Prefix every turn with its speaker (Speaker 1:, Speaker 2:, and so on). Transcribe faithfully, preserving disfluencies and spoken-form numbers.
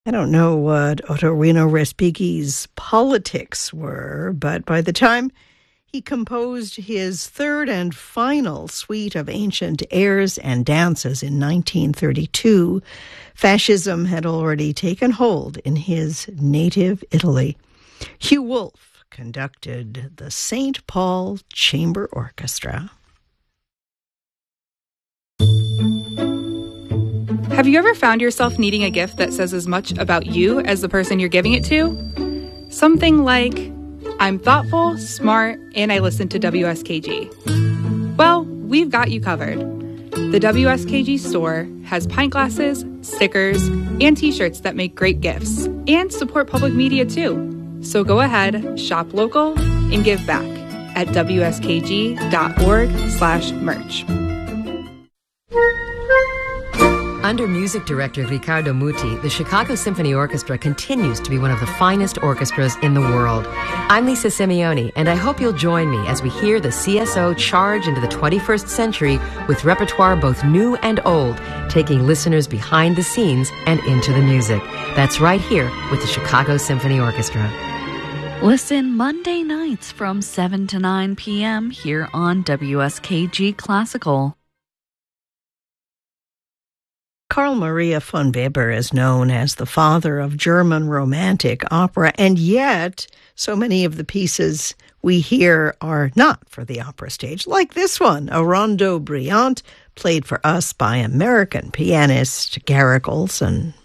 Speaker 1: I don't know what Ottorino Respighi's politics were, but by the time he composed his third and final suite of ancient airs and dances in nineteen thirty-two, fascism had already taken hold in his native Italy. Hugh Wolfe conducted the Saint Paul Chamber Orchestra.
Speaker 2: Have you ever found yourself needing a gift that says as much about you as the person you're giving it to? Something like, I'm thoughtful, smart, and I listen to W S K G. Well, we've got you covered. The W S K G store has pint glasses, stickers, and t-shirts that make great gifts and support public media too. So go ahead, shop local, and give back at W S K G dot org slash merch.
Speaker 3: Under music director Riccardo Muti, the Chicago Symphony Orchestra continues to be one of the finest orchestras in the world. I'm Lisa Simeone, and I hope you'll join me as we hear the C S O charge into the twenty-first century with repertoire both new and old, taking listeners behind the scenes and into the music. That's right here with the Chicago Symphony Orchestra.
Speaker 4: Listen Monday nights from seven to nine p.m. here on W S K G Classical.
Speaker 1: Carl Maria von Weber is known as the father of German Romantic opera, and yet so many of the pieces we hear are not for the opera stage, like this one, a Rondo Brillante, played for us by American pianist Garrick Olson.